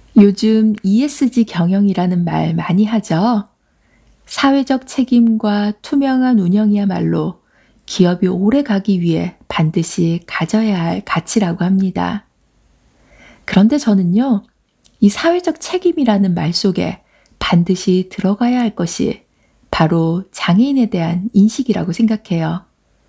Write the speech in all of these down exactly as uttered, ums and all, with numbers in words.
요즘 이에스지 경영이라는 말 많이 하죠. 사회적 책임과 투명한 운영이야말로 기업이 오래 가기 위해 반드시 가져야 할 가치라고 합니다. 그런데 저는요, 이 사회적 책임이라는 말 속에 반드시 들어가야 할 것이 바로 장애인에 대한 인식이라고 생각해요.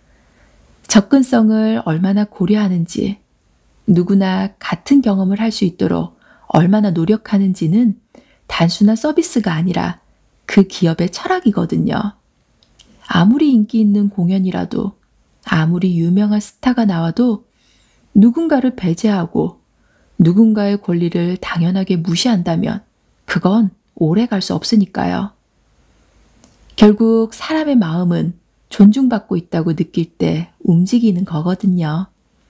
접근성을 얼마나 고려하는지, 누구나 같은 경험을 할 수 있도록 얼마나 노력하는지는 단순한 서비스가 아니라 그 기업의 철학이거든요. 아무리 인기 있는 공연이라도, 아무리 유명한 스타가 나와도 누군가를 배제하고 누군가의 권리를 당연하게 무시한다면 그건 오래 갈 수 없으니까요. 결국 사람의 마음은 존중받고 있다고 느낄 때 움직이는 거거든요.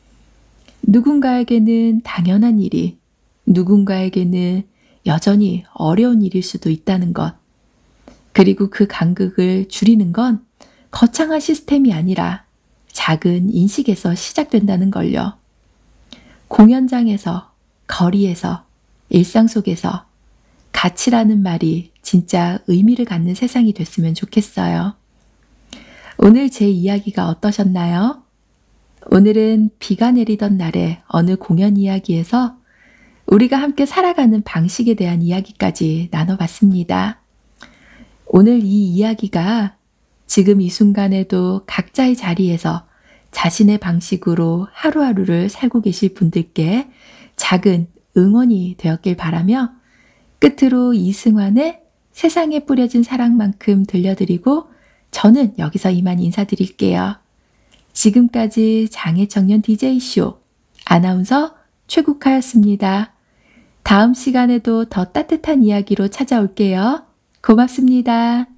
누군가에게는 당연한 일이, 누군가에게는 여전히 어려운 일일 수도 있다는 것. 그리고 그 간극을 줄이는 건 거창한 시스템이 아니라 작은 인식에서 시작된다는 걸요. 공연장에서, 거리에서, 일상 속에서 가치라는 말이 진짜 의미를 갖는 세상이 됐으면 좋겠어요. 오늘 제 이야기가 어떠셨나요? 오늘은 비가 내리던 날의 어느 공연 이야기에서 우리가 함께 살아가는 방식에 대한 이야기까지 나눠봤습니다. 오늘 이 이야기가 지금 이 순간에도 각자의 자리에서 자신의 방식으로 하루하루를 살고 계실 분들께 작은 응원이 되었길 바라며 끝으로 이승환의 세상에 뿌려진 사랑만큼 들려드리고 저는 여기서 이만 인사드릴게요. 지금까지 장애청년 디제이쇼 아나운서 최국화였습니다. 다음 시간에도 더 따뜻한 이야기로 찾아올게요. 고맙습니다.